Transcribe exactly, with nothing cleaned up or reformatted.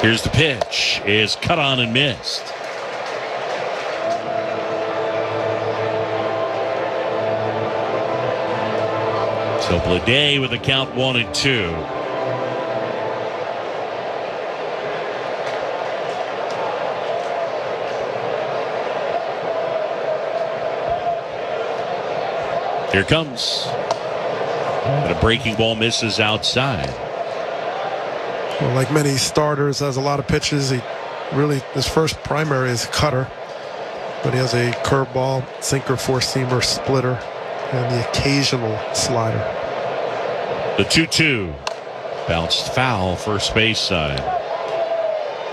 Here's the pitch. Is cut on and missed. So Bleday with the count one and two. Here comes. And a breaking ball misses outside. Well, like many starters, has a lot of pitches. He really, his first primary is cutter, but he has a curveball, sinker, four-seamer, splitter, and the occasional slider. The two two bounced foul first base side.